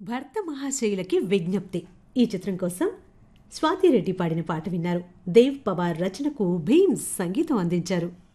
భర్త మహాశయులకి విజ్ఞప్తి ఈ చిత్రం కోసం స్వాతిరెడ్డి పాడిన పాట విన్నారు. దేవ్ పవార్ రచనకు భీమ్స్ సంగీతం అందించారు.